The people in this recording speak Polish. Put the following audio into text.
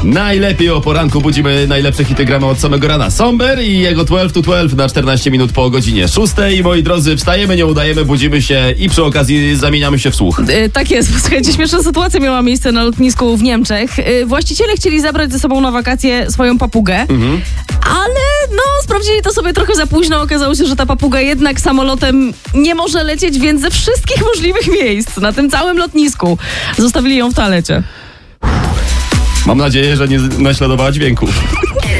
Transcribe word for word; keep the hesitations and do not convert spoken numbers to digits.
Najlepiej o poranku budzimy najlepsze hity, gramy od samego rana. Somber i jego dwanaście to dwanaście na czternaście minut po godzinie szóstej. Moi drodzy, wstajemy, nie udajemy, budzimy się i przy okazji zamieniamy się w słuch. Yy, tak jest, słuchajcie, śmieszna sytuacja miała miejsce na lotnisku w Niemczech. Yy, właściciele chcieli zabrać ze sobą na wakacje swoją papugę, mhm. ale no sprawdzili to sobie trochę za późno. Okazało się, że ta papuga jednak samolotem nie może lecieć, więc ze wszystkich możliwych miejsc na tym całym lotnisku zostawili ją w toalecie. Mam nadzieję, że nie naśladowała dźwięków.